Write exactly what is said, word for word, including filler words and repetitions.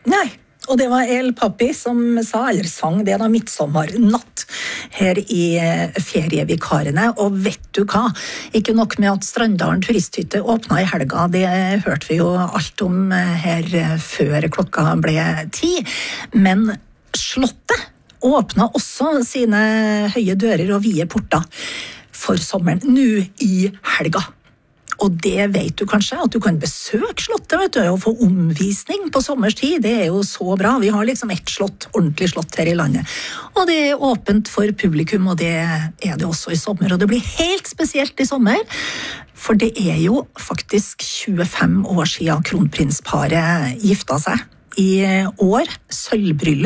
Nei, og det var El Papi som sa, eller sang det da, midtsommernatt her i ferievikarene. Og vet du hva? Ikke nok med at Strandalen turisthytte åpnet i helga, det hørte vi jo alt om her før klokka ble ti. Men Slottet åpnet også sine høye dører og vide porter for sommeren, nå i helga. Og det vet du kanskje, at du kan besøke Slottet, vet du, og få omvisning på sommerstid. Det er jo så bra. Vi har liksom ett slott, ordentlig slott her i landet. Og det er åpent for publikum, og det er det også i sommer. Og det blir helt spesielt i sommer, for det er jo faktisk tjuefem år siden kronprinsparet gifta seg. I år, sølvbryllup.